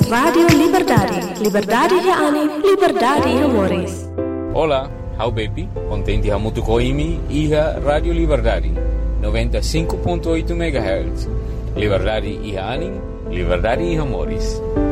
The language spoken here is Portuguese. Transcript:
Radio Liberdade. Liberdade reani, liberdade amores. Olá, how baby, contente hamutu koimi iha Radio Liberdade, 95.8 MHz. Liberdade iha anim, liberdade iha amores.